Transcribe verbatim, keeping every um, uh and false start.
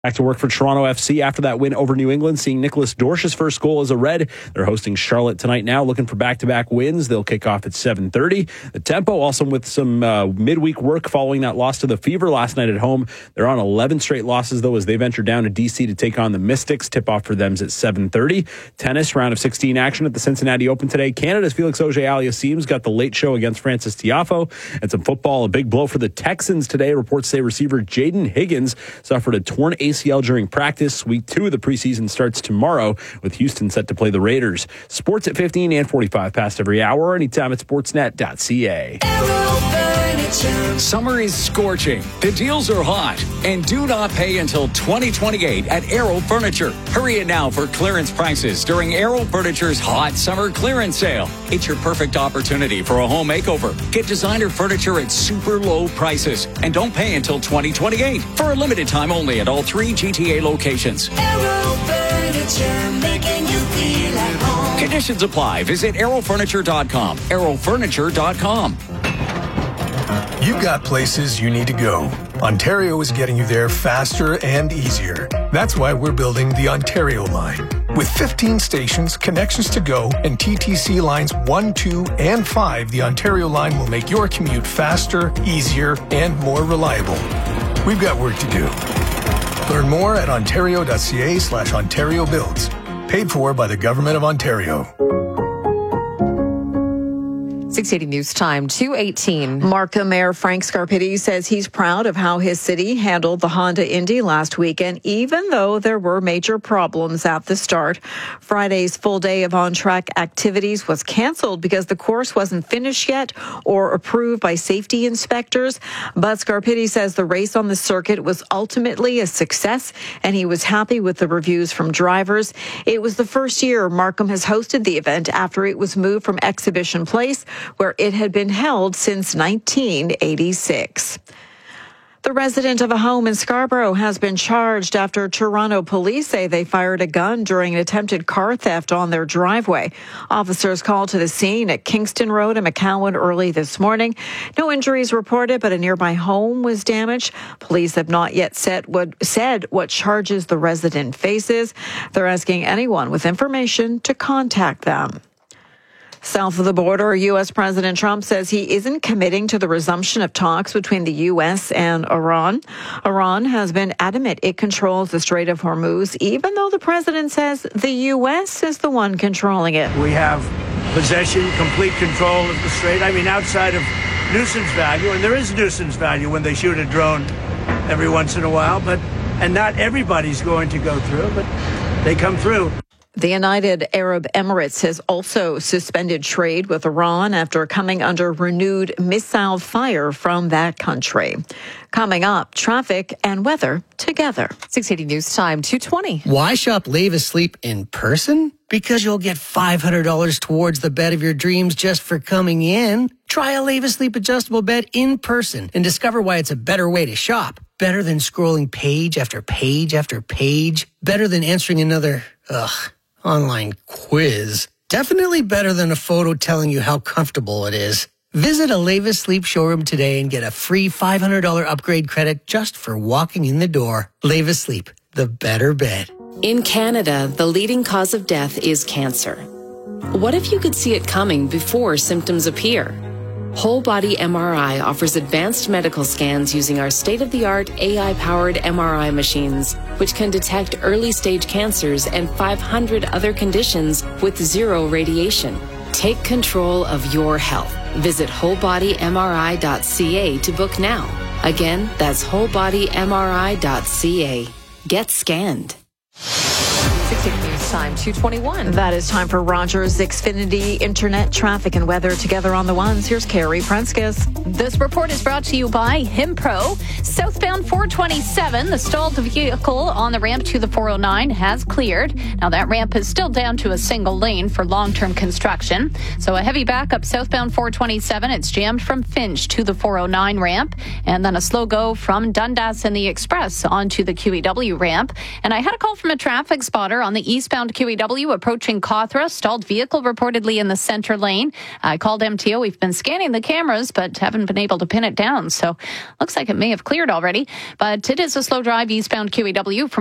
Back to work for Toronto F C after that win over New England, seeing Nicholas Dorsch's first goal as a Red. They're hosting Charlotte tonight now, looking for back-to-back wins. They'll kick off at seven thirty. The Tempo also with some uh, midweek work following that loss to the Fever last night at home. They're on eleven straight losses, though, as they venture down to D C to take on the Mystics. Tip-off for them is at seven thirty. Tennis, round of sixteen action at the Cincinnati Open today. Canada's Felix Auger-Aliassime's got the late show against Francis Tiafoe. And some football, a big blow for the Texans today. Reports say receiver Jaden Higgins suffered a torn A C L during practice. Week two of the preseason starts tomorrow, with Houston set to play the Raiders. Sports at fifteen and forty-five past every hour, anytime at sportsnet dot c a. Summer is scorching, the deals are hot, and do not pay until twenty twenty-eight at Aero Furniture. Hurry in now for clearance prices during Aero Furniture's hot summer clearance sale. It's your perfect opportunity for a home makeover. Get designer furniture at super low prices, and don't pay until twenty twenty-eight for a limited time only at all three G T A locations. Aero Furniture, making you feel at home. Conditions apply. Visit aero furniture dot com. aero furniture dot com. You've got places you need to go. Ontario is getting you there faster and easier. That's why we're building the Ontario line. With fifteen stations, connections to go, and T T C lines one, two, and five, the Ontario line will make your commute faster, easier, and more reliable. We've got work to do. Learn more at ontario dot c a slash Ontario Builds. Paid for by the Government of Ontario. six eighty News Time, two eighteen. Markham Mayor Frank Scarpitti says he's proud of how his city handled the Honda Indy last weekend, even though there were major problems at the start. Friday's full day of on-track activities was canceled because the course wasn't finished yet or approved by safety inspectors. But Scarpitti says the race on the circuit was ultimately a success, and he was happy with the reviews from drivers. It was the first year Markham has hosted the event after it was moved from Exhibition Place, where it had been held since nineteen eighty-six. The resident of a home in Scarborough has been charged after Toronto police say they fired a gun during an attempted car theft on their driveway. Officers called to the scene at Kingston Road and McCowan early this morning. No injuries reported, but a nearby home was damaged. Police have not yet said what, said what charges the resident faces. They're asking anyone with information to contact them. South of the border, U S. President Trump says he isn't committing to the resumption of talks between the U S and Iran. Iran has been adamant it controls the Strait of Hormuz, even though the president says the U S is the one controlling it. We have possession, complete control of the strait. I mean, outside of nuisance value, and there is nuisance value when they shoot a drone every once in a while, but and not everybody's going to go through, but they come through. The United Arab Emirates has also suspended trade with Iran after coming under renewed missile fire from that country. Coming up, traffic and weather together. six eighty News Time, two twenty. Why shop Levis Sleep in person? Because you'll get five hundred dollars towards the bed of your dreams just for coming in. Try a Levis Sleep adjustable bed in person and discover why it's a better way to shop. Better than scrolling page after page after page. Better than answering another, ugh, online quiz. Definitely better than a photo telling you how comfortable it is. Visit a Levis Sleep showroom today and get a free five hundred dollars upgrade credit just for walking in the door. Levis Sleep, the better bed. In Canada, the leading cause of death is cancer. What if you could see it coming before symptoms appear? Whole Body M R I offers advanced medical scans using our state-of-the-art A I-powered M R I machines, which can detect early-stage cancers and five hundred other conditions with zero radiation. Take control of your health. Visit whole body m r i dot c a to book now. Again, that's whole body m r i dot c a. Get scanned. six eighty News Time, two twenty-one. That is time for Rogers Xfinity Internet Traffic and Weather together on the ones. Here's Carrie Prenskus. This report is brought to you by Himpro. Southbound four twenty-seven, the stalled vehicle on the ramp to the four oh nine has cleared. Now that ramp is still down to a single lane for long-term construction. So a heavy backup southbound four twenty-seven. It's jammed from Finch to the four oh nine ramp, and then a slow go from Dundas and the Express onto the Q E W ramp. And I had a call from a traffic spotter on the eastbound eastbound Q E W approaching Cawthra. Stalled vehicle reportedly in the center lane. I called M T O. We've been scanning the cameras, but haven't been able to pin it down. So looks like it may have cleared already. But it is a slow drive eastbound Q E W from